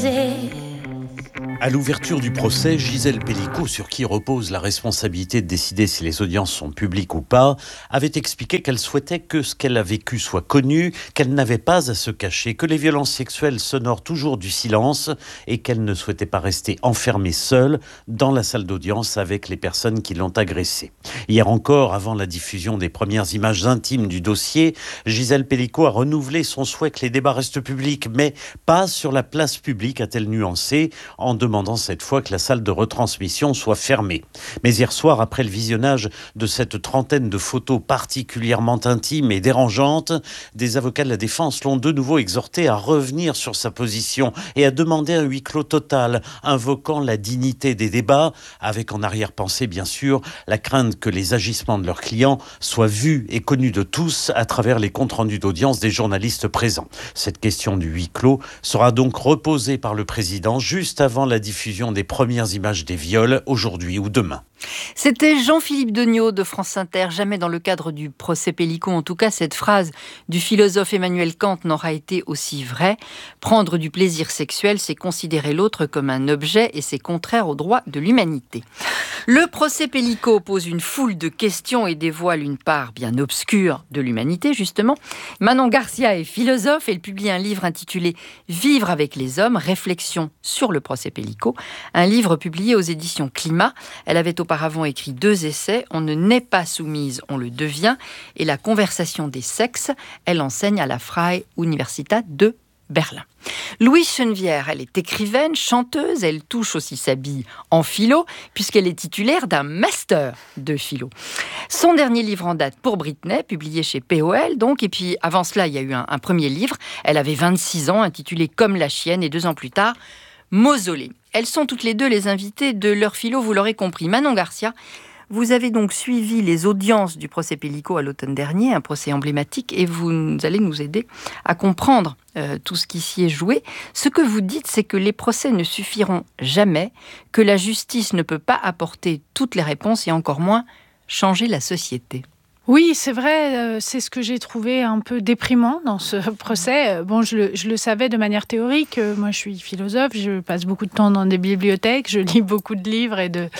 À l'ouverture du procès, Gisèle Pelicot, sur qui repose la responsabilité de décider si les audiences sont publiques ou pas, avait expliqué qu'elle souhaitait que ce qu'elle a vécu soit connu, qu'elle n'avait pas à se cacher, que les violences sexuelles s'honorent toujours du silence et qu'elle ne souhaitait pas rester enfermée seule dans la salle d'audience avec les personnes qui l'ont agressée. Hier encore, avant la diffusion des premières images intimes du dossier, Gisèle Pelicot a renouvelé son souhait que les débats restent publics, mais pas sur la place publique, a-t-elle nuancé, en demandant cette fois que la salle de retransmission soit fermée. Mais hier soir, après le visionnage de cette trentaine de photos particulièrement intimes et dérangeantes, des avocats de la défense l'ont de nouveau exhorté à revenir sur sa position et à demander un huis clos total, invoquant la dignité des débats, avec en arrière-pensée, bien sûr, la crainte que les agissements de leurs clients soient vus et connus de tous à travers les comptes rendus d'audience des journalistes présents. Cette question du huis clos sera donc reposée par le président juste avant la diffusion des premières images des viols aujourd'hui ou demain. C'était Jean-Philippe Degnaud de France Inter. Jamais dans le cadre du procès Pelicot, en tout cas, cette phrase du philosophe Emmanuel Kant n'aura été aussi vraie. Prendre du plaisir sexuel, c'est considérer l'autre comme un objet et c'est contraire aux droits de l'humanité. Le procès Pelicot pose une foule de questions et dévoile une part bien obscure de l'humanité, justement. Manon Garcia est philosophe. Elle publie un livre intitulé « Vivre avec les hommes, réflexion sur le procès Pelicot », un livre publié aux éditions Climat. Elle avait auparavant écrit 2 essais, On ne naît pas soumise, on le devient, et La conversation des sexes. Elle enseigne à la Freie Universität de Berlin. Louise Chenevière, elle est écrivaine, chanteuse, elle touche aussi sa bille en philo, puisqu'elle est titulaire d'un master de philo. Son dernier livre en date, Pour Britney, publié chez POL, donc, et puis avant cela, il y a eu un premier livre, elle avait 26 ans, intitulé Comme la chienne, et 2 ans plus tard, Mausolée. Elles sont toutes les deux les invitées de leur philo, vous l'aurez compris. Manon Garcia, vous avez donc suivi les audiences du procès Pelicot à l'automne dernier, un procès emblématique, et vous allez nous aider à comprendre tout ce qui s'y est joué. Ce que vous dites, c'est que les procès ne suffiront jamais, que la justice ne peut pas apporter toutes les réponses et encore moins changer la société. Oui, c'est vrai, c'est ce que j'ai trouvé un peu déprimant dans ce procès. Bon, je le savais de manière théorique. Moi, je suis philosophe, je passe beaucoup de temps dans des bibliothèques, je lis beaucoup de livres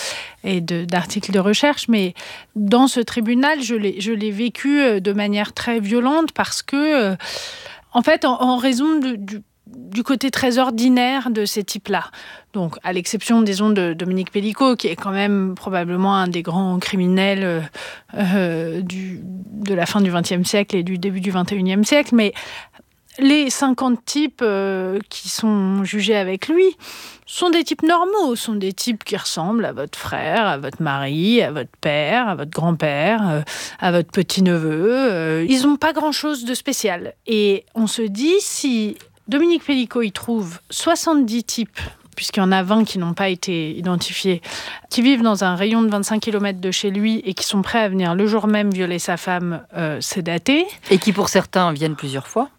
et d'articles de recherche. Mais dans ce tribunal, je l'ai vécu de manière très violente parce que, en fait, en raison du côté très ordinaire de ces types-là. Donc, à l'exception, disons, de Dominique Pelicot, qui est quand même probablement un des grands criminels de la fin du XXe siècle et du début du XXIe siècle, mais les 50 types qui sont jugés avec lui sont des types normaux, sont des types qui ressemblent à votre frère, à votre mari, à votre père, à votre grand-père, à votre petit-neveu. Ils n'ont pas grand-chose de spécial. Et on se dit, si Dominique Pelicot y trouve 70 types, puisqu'il y en a 20 qui n'ont pas été identifiés, qui vivent dans un rayon de 25 km de chez lui et qui sont prêts à venir le jour même violer sa femme, c'est daté. Et qui pour certains viennent plusieurs fois.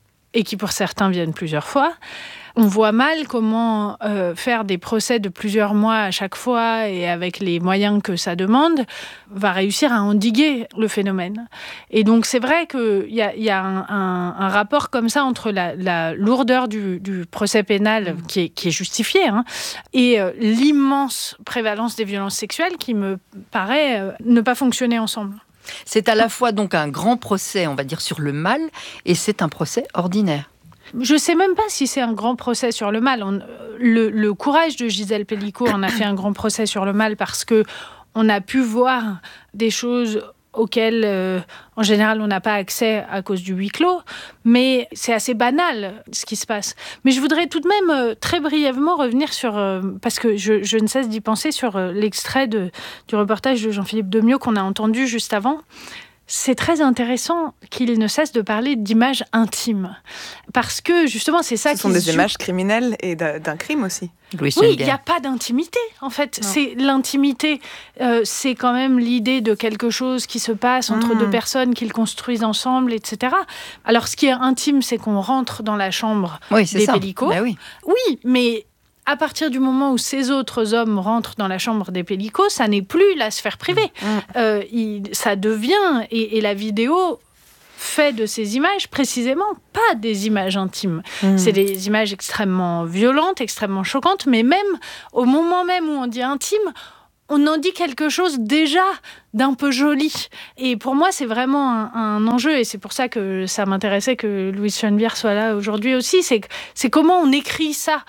On voit mal comment faire des procès de plusieurs mois à chaque fois et avec les moyens que ça demande va réussir à endiguer le phénomène. Et donc c'est vrai qu'il y a un rapport comme ça entre la lourdeur du procès pénal qui est justifié et l'immense prévalence des violences sexuelles qui me paraît ne pas fonctionner ensemble. C'est à la fois donc un grand procès, on va dire, sur le mal, et c'est un procès ordinaire. Je ne sais même pas si c'est un grand procès sur le mal. Le courage de Gisèle Pelicot en a fait un grand procès sur le mal parce qu'on a pu voir des choses auxquelles, en général, on n'a pas accès à cause du huis clos. Mais c'est assez banal, ce qui se passe. Mais je voudrais tout de même, très brièvement, revenir sur... parce que je ne cesse d'y penser sur l'extrait du reportage de Jean-Philippe Degnaud qu'on a entendu juste avant. C'est très intéressant qu'il ne cesse de parler d'images intimes. Parce que, justement, c'est ça qui... Ce sont des images criminelles et d'un crime aussi. Oui, il n'y a pas d'intimité, en fait. C'est l'intimité, c'est quand même l'idée de quelque chose qui se passe entre deux personnes qu'ils construisent ensemble, etc. Alors, ce qui est intime, c'est qu'on rentre dans la chambre des Pelicot. Ben oui. Oui, mais... à partir du moment où ces autres hommes rentrent dans la chambre des Pelicot, ça n'est plus la sphère privée. Ça devient, et la vidéo fait de ces images précisément pas des images intimes. C'est des images extrêmement violentes, extrêmement choquantes, mais même au moment même où on dit intime, on en dit quelque chose déjà d'un peu joli. Et pour moi, c'est vraiment un enjeu, et c'est pour ça que ça m'intéressait que Louise Schoenbier soit là aujourd'hui aussi, c'est comment on écrit ça,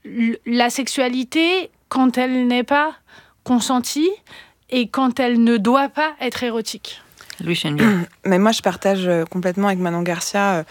la sexualité quand elle n'est pas consentie et quand elle ne doit pas être érotique. Louise Schoenbier. Mais moi, je partage complètement avec Manon Garcia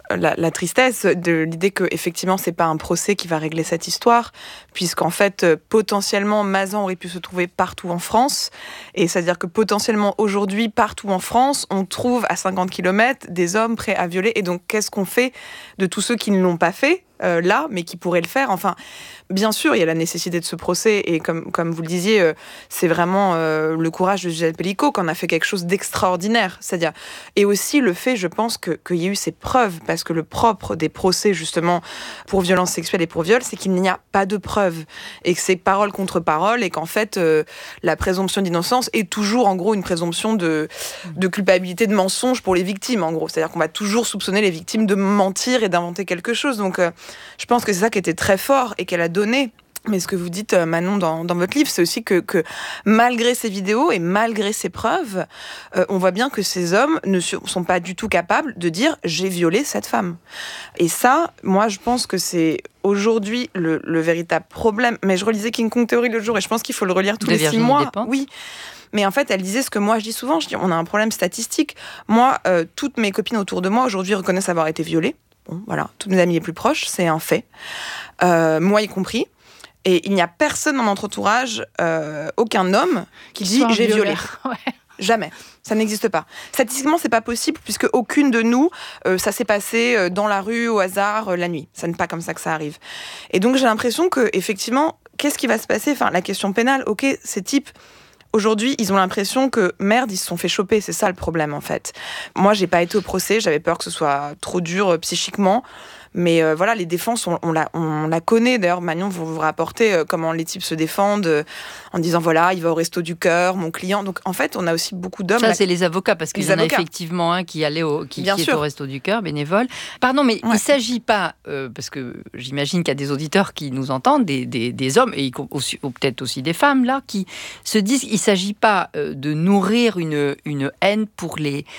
la tristesse de l'idée que effectivement c'est pas un procès qui va régler cette histoire, puisqu'en fait potentiellement Mazan aurait pu se trouver partout en France, et c'est-à-dire que potentiellement aujourd'hui partout en France on trouve à 50 km des hommes prêts à violer, et donc qu'est-ce qu'on fait de tous ceux qui ne l'ont pas fait là, mais qui pourraient le faire? Enfin, bien sûr, il y a la nécessité de ce procès, et comme vous le disiez, c'est vraiment le courage de Gisèle Pelicot qu'on a fait quelque chose d'extraordinaire. C'est-à-dire, et aussi le fait, je pense, qu'il y a eu ces preuves, parce que le propre des procès, justement, pour violences sexuelles et pour viol, c'est qu'il n'y a pas de preuves, et que c'est parole contre parole, et qu'en fait, la présomption d'innocence est toujours, en gros, une présomption de culpabilité, de mensonge pour les victimes, en gros. C'est-à-dire qu'on va toujours soupçonner les victimes de mentir et d'inventer quelque chose. Donc, je pense que c'est ça qui était très fort et qu'elle a donné. Mais ce que vous dites, Manon, dans votre livre, c'est aussi que malgré ces vidéos et malgré ces preuves, on voit bien que ces hommes ne sont pas du tout capables de dire « j'ai violé cette femme ». Et ça, moi, je pense que c'est aujourd'hui le véritable problème. Mais je relisais King Kong Theory l'autre jour, et je pense qu'il faut le relire tous les 6 mois. Despentes. Oui. Mais en fait, elle disait ce que moi je dis souvent, on a un problème statistique. Moi, toutes mes copines autour de moi aujourd'hui reconnaissent avoir été violées. Bon, voilà, toutes mes amies les plus proches, c'est un fait. Moi y compris. Et il n'y a personne dans notre entourage, aucun homme, qui dit « j'ai violé ». Ouais. Jamais. Ça n'existe pas. Statistiquement, c'est pas possible, puisque aucune de nous, ça s'est passé dans la rue, au hasard, la nuit. Ça n'est pas comme ça que ça arrive. Et donc, j'ai l'impression que, effectivement, qu'est-ce qui va se passer ? Enfin, la question pénale, ok, ces types... Aujourd'hui, ils ont l'impression que, merde, ils se sont fait choper. C'est ça le problème, en fait. Moi, j'ai pas été au procès. J'avais peur que ce soit trop dur psychiquement. Mais voilà, les défenses, on la connaît. D'ailleurs, Manon, vous rapportez comment les types se défendent en disant, voilà, il va au resto du cœur, mon client. Donc, en fait, on a aussi beaucoup d'hommes... Ça, c'est les avocats, parce qu'il y en a effectivement un qui est au resto du cœur, bénévole. Pardon, mais il ne s'agit pas, parce que j'imagine qu'il y a des auditeurs qui nous entendent, des hommes, et ou peut-être aussi des femmes, là, qui se disent qu'il ne s'agit pas de nourrir une haine pour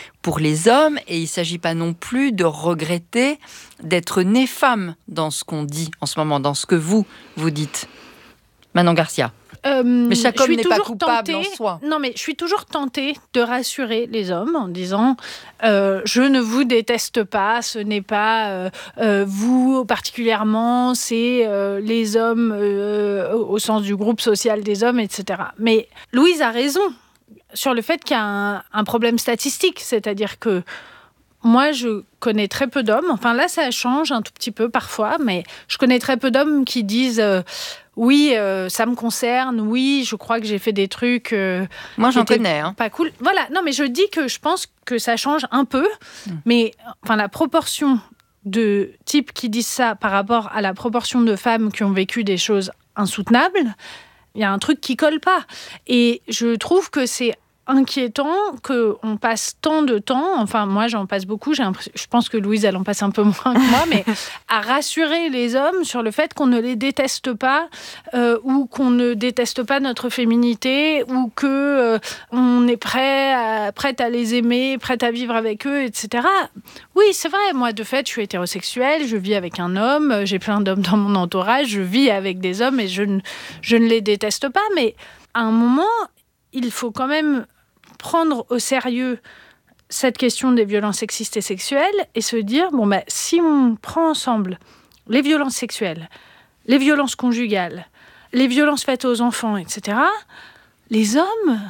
les hommes, et il ne s'agit pas non plus de regretter d'être née femme dans ce qu'on dit en ce moment, dans ce que vous dites. Manon Garcia. Mais chaque homme n'est pas coupable en soi. Non, mais je suis toujours tentée de rassurer les hommes en disant je ne vous déteste pas, ce n'est pas vous particulièrement, c'est les hommes au sens du groupe social des hommes, etc. Mais Louise a raison sur le fait qu'il y a un problème statistique, c'est-à-dire que moi, je connais très peu d'hommes, enfin là, ça change un tout petit peu parfois, mais je connais très peu d'hommes qui disent oui, ça me concerne, oui, je crois que j'ai fait des trucs... moi, j'en connais. Pas cool. Voilà, non, mais je dis que je pense que ça change un peu, mais enfin, la proportion de types qui disent ça par rapport à la proportion de femmes qui ont vécu des choses insoutenables, il y a un truc qui colle pas. Et je trouve que c'est inquiétant qu'on passe tant de temps, enfin moi j'en passe beaucoup, je pense que Louise elle en passe un peu moins que moi, mais à rassurer les hommes sur le fait qu'on ne les déteste pas ou qu'on ne déteste pas notre féminité ou qu'on est prête à les aimer, prête à vivre avec eux, etc. Oui, c'est vrai, moi de fait je suis hétérosexuelle, je vis avec un homme, j'ai plein d'hommes dans mon entourage, je vis avec des hommes et je ne les déteste pas, mais à un moment il faut quand même prendre au sérieux cette question des violences sexistes et sexuelles et se dire, si on prend ensemble les violences sexuelles, les violences conjugales, les violences faites aux enfants, etc., les hommes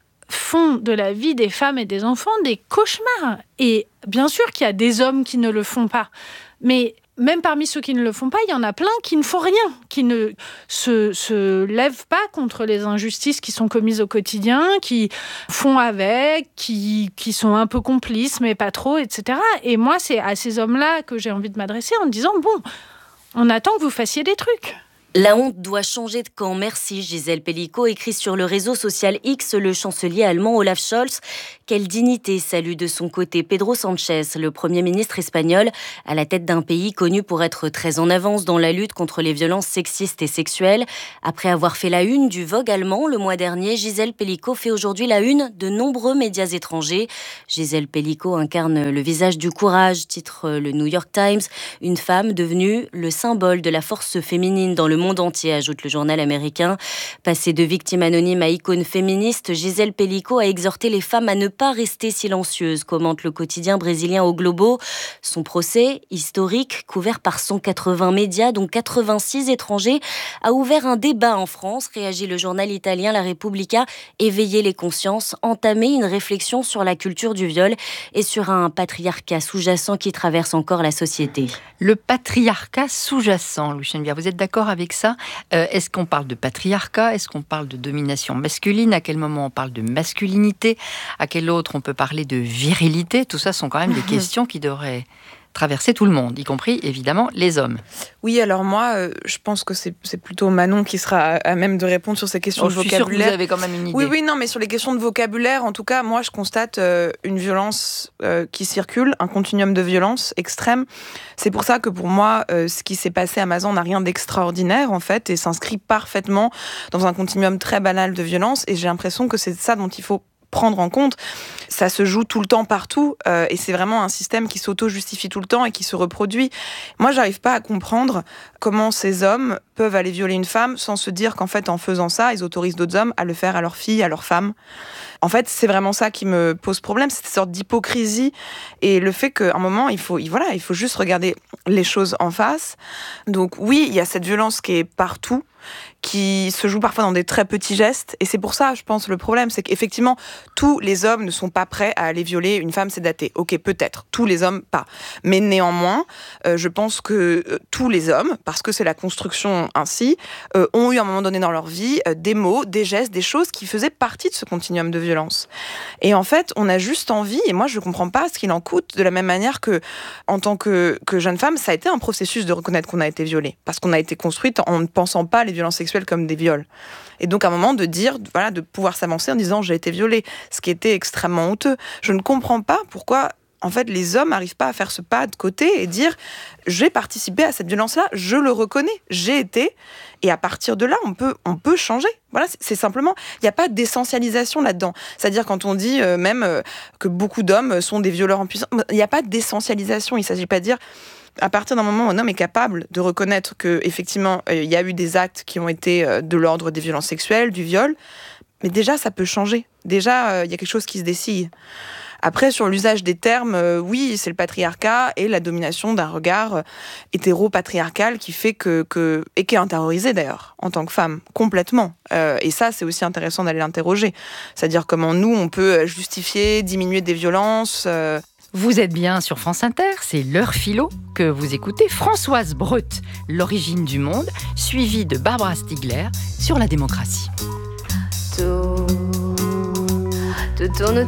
font de la vie des femmes et des enfants des cauchemars. Et bien sûr qu'il y a des hommes qui ne le font pas, mais même parmi ceux qui ne le font pas, il y en a plein qui ne font rien, qui ne se lèvent pas contre les injustices qui sont commises au quotidien, qui font avec, qui sont un peu complices, mais pas trop, etc. Et moi, c'est à ces hommes-là que j'ai envie de m'adresser en disant, bon, on attend que vous fassiez des trucs. La honte doit changer de camp. Merci Gisèle Pelicot, écrit sur le réseau social X le chancelier allemand Olaf Scholz. Quelle dignité, salue de son côté Pedro Sánchez, le Premier ministre espagnol, à la tête d'un pays connu pour être très en avance dans la lutte contre les violences sexistes et sexuelles. Après avoir fait la une du Vogue allemand le mois dernier, Gisèle Pelicot fait aujourd'hui la une de nombreux médias étrangers. Gisèle Pelicot incarne le visage du courage, titre le New York Times. Une femme devenue le symbole de la force féminine dans le monde entier, ajoute le journal américain. Passée de victime anonyme à icône féministe, Gisèle Pelicot a exhorté les femmes à ne pas rester silencieuses, commente le quotidien brésilien O Globo. Son procès, historique, couvert par 180 médias, dont 86 étrangers, a ouvert un débat en France, réagit le journal italien La Repubblica. Éveiller les consciences, entamer une réflexion sur la culture du viol et sur un patriarcat sous-jacent qui traverse encore la société. Le patriarcat sous-jacent, Louis Chennevières, vous êtes d'accord avec ça ? Est-ce qu'on parle de patriarcat ? Est-ce qu'on parle de domination masculine ? À quel moment on parle de masculinité ? À quel autre on peut parler de virilité ? Tout ça sont quand même des questions qui devraient traverser tout le monde, y compris évidemment les hommes. Oui, alors moi, je pense que c'est plutôt Manon qui sera à même de répondre sur ces questions de vocabulaire. Je suis sûre que vous avez quand même une idée. Oui, non, mais sur les questions de vocabulaire, en tout cas, moi, je constate une violence qui circule, un continuum de violence extrême. C'est pour ça que pour moi, ce qui s'est passé à Mazan n'a rien d'extraordinaire, en fait, et s'inscrit parfaitement dans un continuum très banal de violence. Et j'ai l'impression que c'est ça dont il faut prendre en compte. Ça se joue tout le temps partout et c'est vraiment un système qui s'auto-justifie tout le temps et qui se reproduit. Moi, j'arrive pas à comprendre comment ces hommes peuvent aller violer une femme sans se dire qu'en fait, en faisant ça, ils autorisent d'autres hommes à le faire à leurs filles, à leurs femmes. En fait, c'est vraiment ça qui me pose problème, cette sorte d'hypocrisie et le fait qu'à un moment, il faut juste regarder les choses en face. Donc oui, il y a cette violence qui est partout, qui se joue parfois dans des très petits gestes. Et c'est pour ça, je pense, le problème, c'est qu'effectivement, tous les hommes ne sont pas prêts à aller violer une femme sédatée. Ok, peut-être. Tous les hommes, pas. Mais néanmoins, je pense que tous les hommes, parce que c'est la construction ainsi, ont eu à un moment donné dans leur vie des mots, des gestes, des choses qui faisaient partie de ce continuum de violence. Et en fait, on a juste envie, et moi, je ne comprends pas ce qu'il en coûte, de la même manière que, en tant que jeune femme, ça a été un processus de reconnaître qu'on a été violée. Parce qu'on a été construite en ne pensant pas les violences sexuelles comme des viols. Et donc, à un moment, de dire, voilà, de pouvoir s'avancer en disant j'ai été violée, ce qui était extrêmement honteux. Je ne comprends pas pourquoi, en fait, les hommes n'arrivent pas à faire ce pas de côté et dire j'ai participé à cette violence-là, je le reconnais, j'ai été. Et à partir de là, on peut changer. Voilà, c'est simplement, il n'y a pas d'essentialisation là-dedans. C'est-à-dire quand on dit que beaucoup d'hommes sont des violeurs en puissance, il n'y a pas d'essentialisation. Il ne s'agit pas de dire à partir d'un moment où un homme est capable de reconnaître qu'effectivement, il y a eu des actes qui ont été de l'ordre des violences sexuelles, du viol, mais déjà, ça peut changer. Déjà, il y a quelque chose qui se dessille. Après, sur l'usage des termes, oui, c'est le patriarcat et la domination d'un regard hétéro-patriarcal qui fait et qui est intériorisé d'ailleurs, en tant que femme, complètement. Et ça, c'est aussi intéressant d'aller l'interroger. C'est-à-dire comment nous, on peut justifier, diminuer des violences. Vous êtes bien sur France Inter, c'est l'heure philo que vous écoutez. Françoise Breut, L'origine du monde, suivie de Barbara Stigler sur la démocratie. Tout tourne